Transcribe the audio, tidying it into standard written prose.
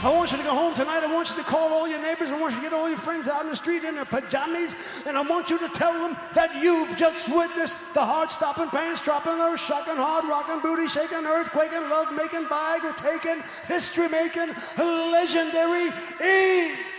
I want you to go home tonight. I want you to call all your neighbors. I want you to get all your friends out in the street in their pajamas. And I want you to tell them that you've just witnessed the heart-stopping, pain-stropping, earth-shocking, hard-rocking, booty-shaking, earthquaking, love-making, Viagra-taking, history-making, legendary